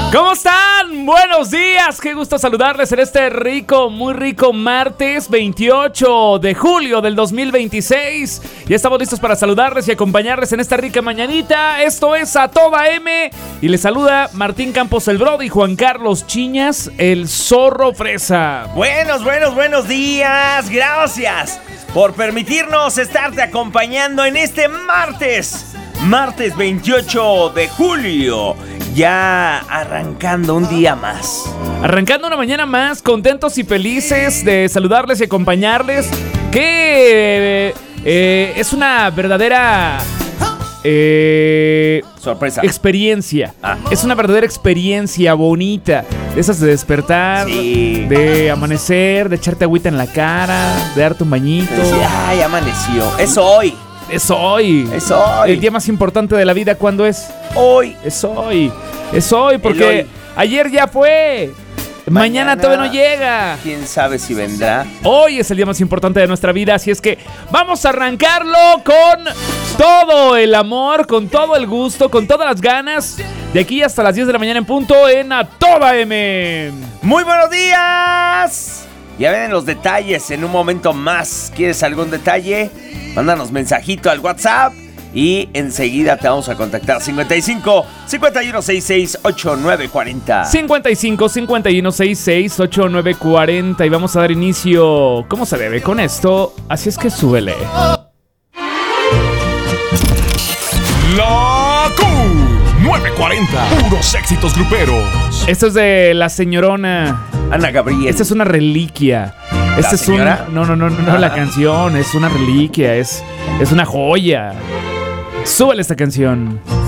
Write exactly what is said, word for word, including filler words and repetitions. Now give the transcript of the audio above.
¿Cómo están? Buenos días, qué gusto saludarles en este rico, muy rico martes veintiocho de julio del dos mil veintiséis. Ya estamos listos para saludarles y acompañarles en esta rica mañanita. Esto es A Toda M y les saluda Martín Campos el Brody y Juan Carlos Chiñas, el Zorro Fresa. Buenos, buenos, buenos días. Gracias por permitirnos estarte acompañando en este martes. Martes veintiocho de julio. Ya arrancando un día más. Arrancando una mañana más, contentos y felices de saludarles y acompañarles. Que eh, eh, es una verdadera eh, sorpresa. Experiencia. Ah. Es una verdadera experiencia bonita. De esas de despertar, sí. De amanecer, de echarte agüita en la cara, de darte un bañito. Sí, ay, amaneció. Es hoy. Es hoy. Es hoy. El día más importante de la vida, ¿cuándo es? Hoy. Es hoy. Es hoy, porque hoy. Ayer ya fue. Mañana, Mañana todavía no llega. ¿Quién sabe si vendrá? Hoy es el día más importante de nuestra vida, así es que vamos a arrancarlo con todo el amor, con todo el gusto, con todas las ganas. De aquí hasta las diez de la mañana en punto en A Toda M. Muy buenos días. Ya ven los detalles en un momento más. ¿Quieres algún detalle? Mándanos mensajito al WhatsApp y enseguida te vamos a contactar. cincuenta y cinco, cincuenta y uno, sesenta y seis, ochenta y nueve cuarenta. cincuenta y cinco, cincuenta y uno, sesenta y seis, ochenta y nueve cuarenta. Y vamos a dar inicio, ¿cómo se debe con esto? Así es que súbele. La Q novecientos cuarenta, puros éxitos gruperos. Esto es de la señorona Ana Gabriel. Esta es una reliquia. Este es un no no no no, no la canción es una reliquia, es es una joya. Súbele esta canción.